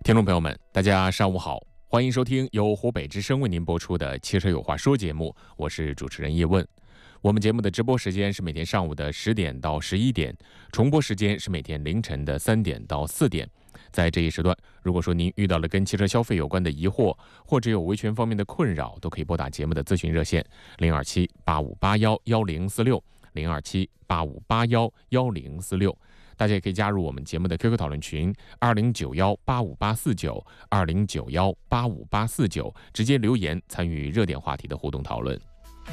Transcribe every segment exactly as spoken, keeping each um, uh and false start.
听众朋友们，大家上午好，欢迎收听由湖北之声为您播出的《汽车有话说》节目，我是主持人叶问。我们节目的直播时间是每天上午的十点到十一点，重播时间是每天凌晨的三点到四点。在这一时段，如果说您遇到了跟汽车消费有关的疑惑，或者有维权方面的困扰，都可以拨打节目的咨询热线零二七八五八幺幺零四六零二七八五八幺幺零四六。大家也可以加入我们节目的 Q Q 讨论群二零九幺八五八四九二零九幺八五八四九，直接留言参与热点话题的互动讨论。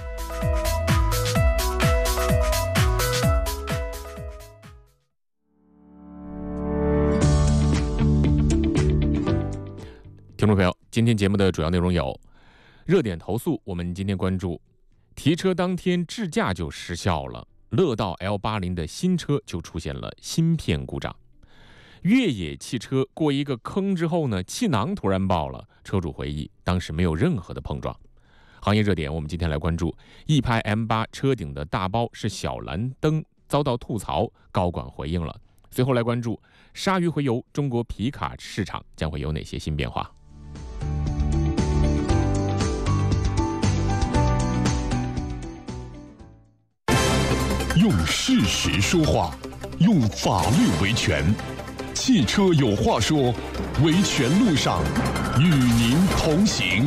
听众朋友，今天节目的主要内容有：热点投诉，我们今天关注提车当天智驾就失效了。乐道 L 八十 的新车就出现了芯片故障，越野汽车过一个坑之后呢，气囊突然爆了，车主回忆当时没有任何的碰撞。行业热点，我们今天来关注一拍 M 八 车顶的大包是小蓝灯遭到吐槽，高管回应了。随后来关注鲨鱼洄游，中国皮卡市场将会有哪些新变化。 用事实说话，用法律维权。汽车有话说，维权路上与您同行。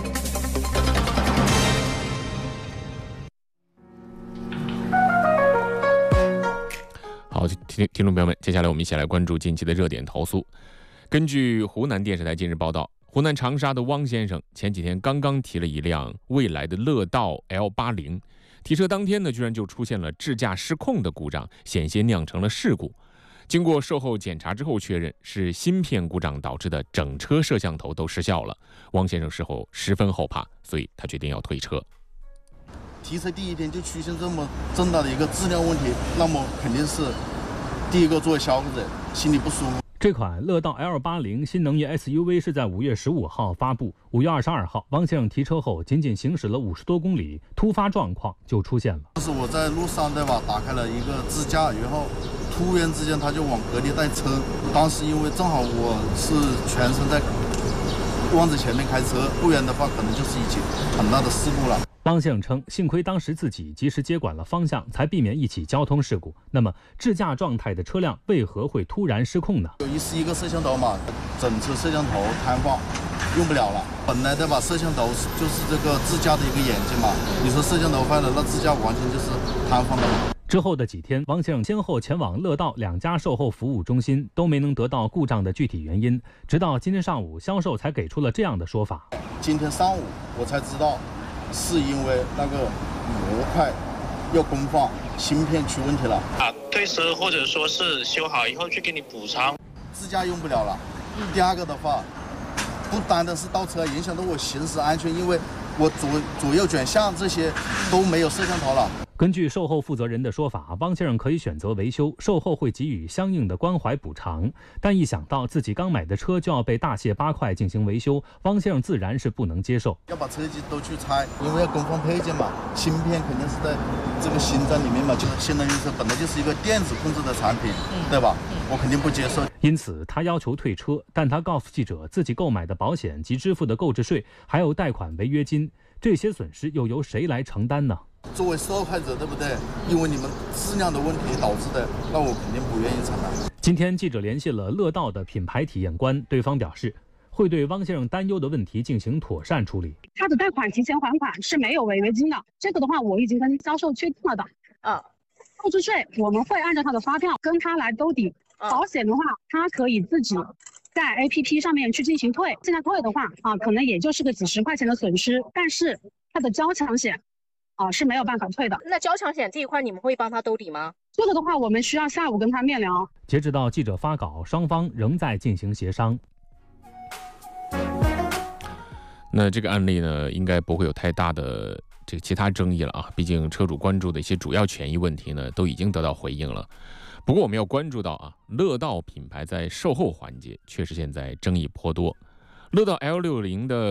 好，听听众朋友们，接下来我们一起来关注近期的热点投诉。根据湖南电视台近日报道，湖南长沙的汪先生前几天刚刚提了一辆蔚来的乐道 L 八十，提车当天呢，居然就出现了智驾失控的故障，险些酿成了事故。经过售后检查之后确认是芯片故障导致的，整车摄像头都失效了。汪先生事后十分后怕，所以他决定要退车。 提车第一天就出现这么重大的一个质量问题，那么肯定是第一个作为消费者心里不舒服。 这款乐道 L 八十 新能源 S U V 是在五月十五号发布。五月二十二号，汪先生提车后仅仅行驶了五十多公里，突发状况就出现了。 就是我在路上对吧，打开了一个支架，然后突然之间他就往隔离带车。当时因为正好我是全程在往着前面开车，不然的话可能就是一起很大的事故了。 汪先生称，幸亏当时自己及时接管了方向，才避免一起交通事故。那么，智驾状态的车辆为何会突然失控呢？ 有一是一个摄像头嘛，整车摄像头瘫痪，用不了了。本来的吧，摄像头就是这个智驾的一个眼睛嘛，你说摄像头坏了，那智驾完全就是瘫痪的嘛。 之后的几天，汪先生先后前往乐道两家售后服务中心，都没能得到故障的具体原因。直到今天上午，销售才给出了这样的说法： 今天上午我才知道。是因为那个模块要更换，芯片出问题了啊，退车或者说是修好以后去给你补偿。 支架用不了了。第二个的话，不单单是倒车，影响到我行驶安全，因为我左左右转向这些都没有摄像头了。 根据售后负责人的说法，汪先生可以选择维修，售后会给予相应的关怀补偿。但一想到自己刚买的车就要被大卸八块进行维修，汪先生自然是不能接受。 要把车机都去拆，因为要更换配件嘛，芯片肯定是在这个芯在里面嘛，就是新能源车本来就是一个电子控制的产品，对吧？我肯定不接受。 因此，他要求退车，但他告诉记者，自己购买的保险及支付的购置税，还有贷款违约金，这些损失又由谁来承担呢？ 作为受害者，对不对？因为你们质量的问题导致的，那我肯定不愿意承担。 今天记者联系了乐道的品牌体验官，对方表示会对汪先生担忧的问题进行妥善处理。 他的贷款提前还款是没有违约金的，这个的话我已经跟销售确定了的。呃，购置税我们会按照他的发票跟他来兜底。保险的话，他可以自己在 A P P 上面去进行退。现在退的话啊，可能也就是个几十块钱的损失，但是他的交强险。啊，是没有办法退的。 那交强险这一块你们会帮他兜底吗？ 这个的话，我们需要下午跟他面聊。 截止到记者发稿，双方仍在进行协商。 那这个案例呢，应该不会有太大的这个其他争议了啊。毕竟车主关注的一些主要权益问题呢，都已经得到回应了。不过我们要关注到啊，乐道品牌在售后环节确实现在争议颇多。乐道 L 六十 的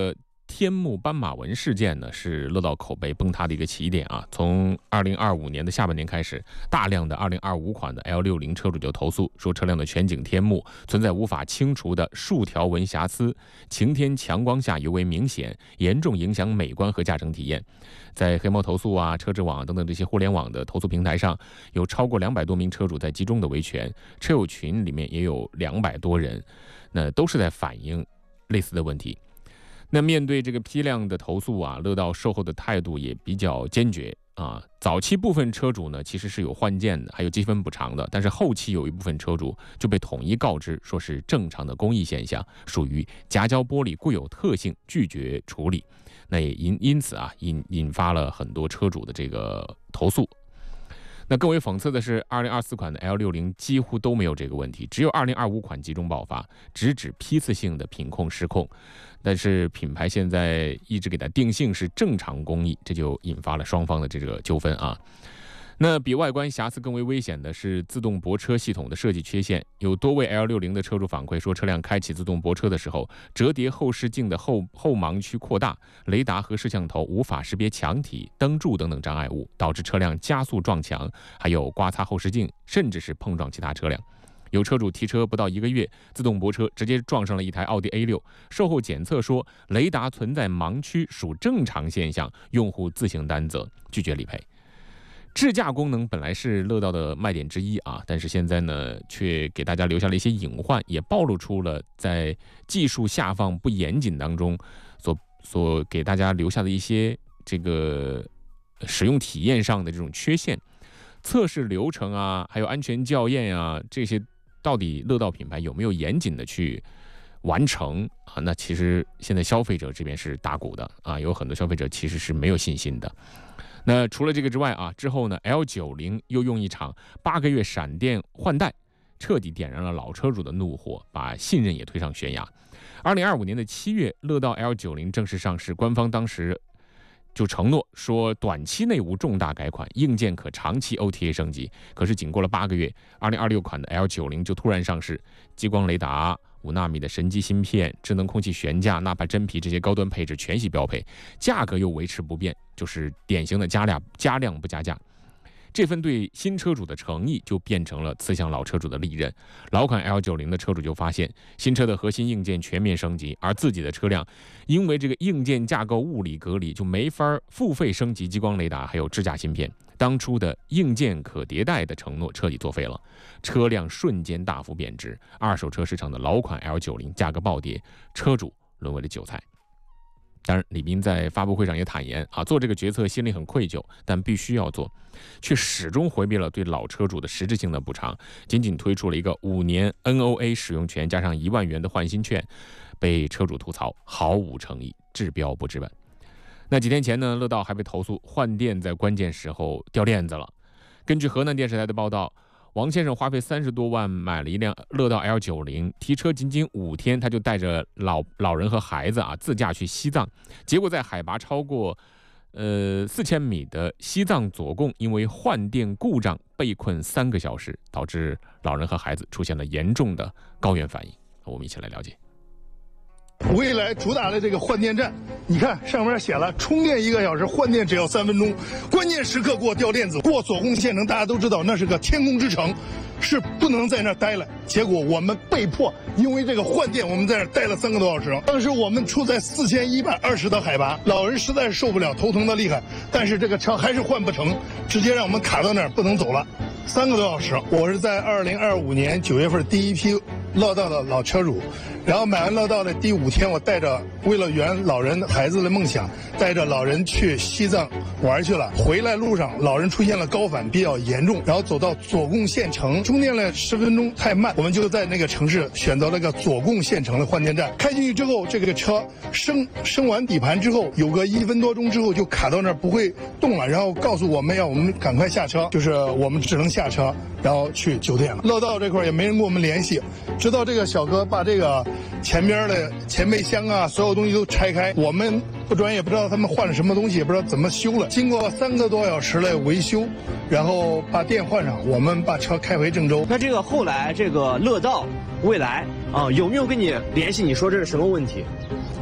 天幕斑马纹事件呢，是乐道口碑崩塌的一个起点啊。从二零二五年的下半年开始，大量的二零二五款的 L 六十 车主就投诉说，车辆的全景天幕存在无法清除的数条纹瑕疵，晴天强光下尤为明显，严重影响美观和驾乘体验。在黑猫投诉啊、车之网等等这些互联网的投诉平台上，有超过两百多名车主在集中的维权，车友群里面也有两百多人，那都是在反映类似的问题。那面对这个批量的投诉啊，乐道售后的态度也比较坚决啊。早期部分车主呢其实是有换件的，还有积分补偿的，但是后期有一部分车主就被统一告知说是正常的工艺现象，属于夹胶玻璃固有特性，拒绝处理。那也因因此啊，引引发了很多车主的这个投诉。那更为讽刺的是，二零二四款的 L 六十 几乎都没有这个问题，只有二零二五款集中爆发，直指批次性的品控失控。但是品牌现在一直给它定性是正常工艺，这就引发了双方的这个纠纷啊。那比外观瑕疵更为危险的是自动泊车系统的设计缺陷。有多位 L 六十 的车主反馈说，车辆开启自动泊车的时候，折叠后视镜的后后盲区扩大，雷达和摄像头无法识别墙体、灯柱等等障碍物，导致车辆加速撞墙，还有刮擦后视镜，甚至是碰撞其他车辆。有车主提车不到一个月，自动泊车直接撞上了一台奥迪 A 六，售后检测说雷达存在盲区属正常现象，用户自行担责，拒绝理赔。智驾功能本来是乐道的卖点之一啊，但是现在呢，却给大家留下了一些隐患，也暴露出了在技术下放不严谨当中所所给大家留下的一些这个使用体验上的这种缺陷。测试流程啊，还有安全校验啊，这些到底乐道品牌有没有严谨的去完成啊？那其实现在消费者这边是打鼓的啊，有很多消费者其实是没有信心的。那除了这个之外啊，之后呢 ，L 九十 又用一场八个月闪电换代，彻底点燃了老车主的怒火，把信任也推上悬崖。二零二五年的七月，乐道 L 九十 正式上市，官方当时就承诺说短期内无重大改款，硬件可长期 O T A 升级。可是仅过了八个月，二零二六款的 L 九十 就突然上市，激光雷达、五纳米的神机芯片、智能空气悬架、纳帕真皮这些高端配置全系标配，价格又维持不变，就是典型的加量加量不加价。这份对新车主的诚意就变成了刺向老车主的利刃。老款 L 九十 的车主就发现，新车的核心硬件全面升级，而自己的车辆因为这个硬件架构物理隔离，就没法付费升级激光雷达还有支架芯片。当初的硬件可迭代的承诺彻底作废了，车辆瞬间大幅贬值，二手车市场的老款 L 九十 价格暴跌，车主沦为了韭菜。当然，李斌在发布会上也坦言啊，做这个决策心里很愧疚，但必须要做，却始终回避了对老车主的实质性的补偿，仅仅推出了一个五年 N O A 使用权加上一万元的换新券，被车主吐槽毫无诚意，治标不治本。那几天前呢，乐道还被投诉换电在关键时候掉链子了。根据河南电视台的报道，王先生花费三十多万买了一辆乐道 L 九十，提车仅仅五天，他就带着老老人和孩子啊自驾去西藏，结果在海拔超过呃四千米的西藏左贡，因为换电故障被困三个小时，导致老人和孩子出现了严重的高原反应。我们一起来了解。 蔚来主打的这个换电站，你看上面写了充电一个小时，换电只要三分钟，关键时刻给我掉链子。过左贡县城，大家都知道那是个天空之城，是不能在那儿待了。结果我们被迫因为这个换电，我们在那儿待了三个多小时。当时我们处在四千一百二十的海拔，老人实在是受不了，头疼的厉害。但是这个车还是换不成，直接让我们卡到那儿不能走了，三个多小时。我是在二零二五年九月份第一批乐道的老车主。然后买完乐道的第五天，我带着为了圆老人孩子的梦想，带着老人去西藏玩去了。回来路上，老人出现了高反，比较严重，然后走到左贡县城，充电了十分钟太慢，我们就在那个城市选择了个左贡县城的换电站。开进去之后，这个车升升完底盘之后，有个一分多钟之后就卡到那儿不会动了，然后告诉我们要我们赶快下车，就是我们只能下车，然后去酒店了。乐道这块也没人跟我们联系，直到这个小哥把这个前边的前备箱啊，所有东西都拆开，我们不专业，不知道他们换了什么东西，也不知道怎么修了。经过三个多小时的维修，然后把电换上，我们把车开回郑州。 那这个后来这个乐道、蔚来啊，有没有跟你联系？你说这是什么问题？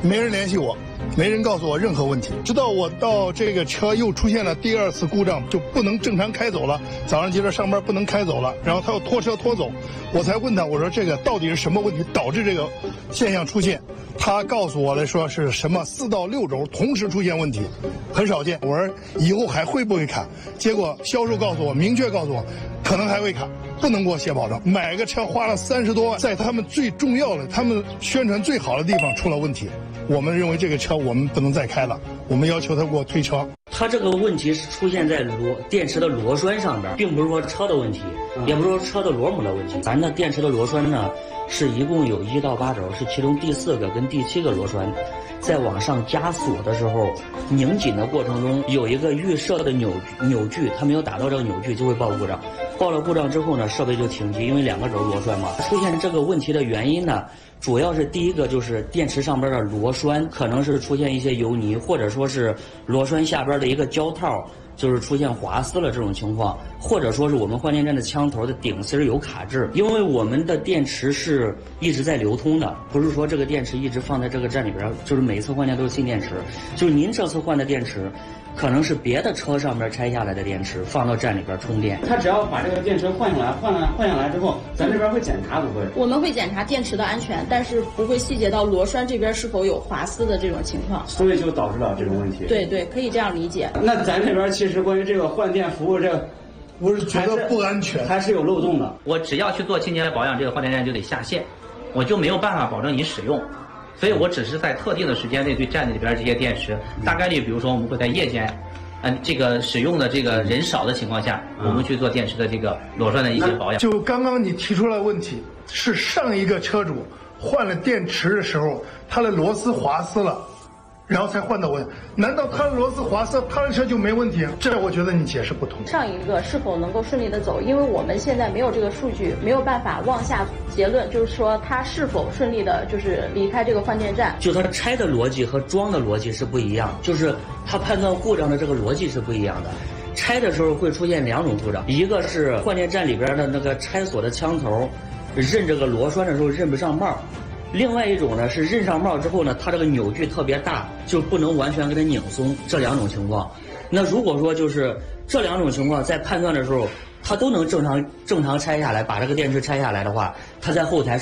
没人联系我，没人告诉我任何问题。直到我到这个车又出现了第二次故障，就不能正常开走了，早上接着上班不能开走了，然后他要拖车拖走，我才问他，我说这个到底是什么问题导致这个现象出现？他告诉我来说是什么四到六轴同时出现问题，很少见。我说以后还会不会卡？结果销售告诉我，明确告诉我，可能还会卡，不能给我写保证。买个车花了三十多万，在他们最重要的、他们宣传最好的地方出了问题。我们认为这个车我们不能再开了，我们要求他给我退车。 它这个问题是出现在螺电池的螺栓上边，并不是说车的问题，也不是说车的螺母的问题。咱的电池的螺栓呢，是一共有一到八轴，是其中第四个跟第七个螺栓，在往上加锁的时候，拧紧的过程中有一个预设的扭扭矩，它没有打到这个扭矩就会报故障。报了故障之后呢，设备就停机，因为两个轴螺栓嘛。出现这个问题的原因呢，主要是第一个就是电池上边的螺栓可能是出现一些油泥，或者说是螺栓下边的一个胶套就是出现滑丝了这种情况，或者说是我们换电站的枪头的顶丝有卡滞。因为我们的电池是一直在流通的，不是说这个电池一直放在这个站里边，就是每次换电都是新电池。就是您这次换的电池可能是别的车上面拆下来的电池，放到站里边充电。 他只要把这个电池换下来，换了换下来之后，咱这边会检查不会？ 我们会检查电池的安全，但是不会细节到螺栓这边是否有滑丝的这种情况。 所以就导致了这种问题。 对对，可以这样理解。 那咱这边其实关于这个换电服务，这个我是觉得不安全， 还是有漏洞的。 我只要去做清洁保养，这个换电站就得下线，我就没有办法保证你使用。所以我只是在特定的时间内对站里边这些电池，大概率比如说我们会在夜间，嗯，这个使用的这个人少的情况下，我们去做电池的这个螺栓的一些保养。 就刚刚你提出来问题，是上一个车主换了电池的时候，他的螺丝滑丝了，然后才换到我。难道他的螺丝滑丝，他的车就没问题？这我觉得你解释不通。 上一个是否能够顺利的走，因为我们现在没有这个数据，没有办法往下结论，就是说他是否顺利的，就是离开这个换电站。 就它拆的逻辑和装的逻辑是不一样，就是它判断故障的这个逻辑是不一样的。拆的时候会出现两种故障，一个是换电站里边的那个拆锁的枪头，认这个螺栓的时候认不上帽。另外一种呢是认上帽之后呢，它这个扭矩特别大，就不能完全给它拧松，这两种情况。那如果说就是这两种情况在判断的时候，它都能正常正常拆下来，把这个电池拆下来的话，它在后台